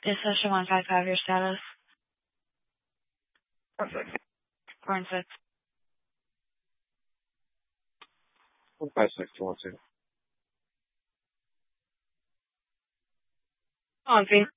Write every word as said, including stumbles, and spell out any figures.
Is session one five five your status? Perfect. Four and six. One five six two one two. On, Pete.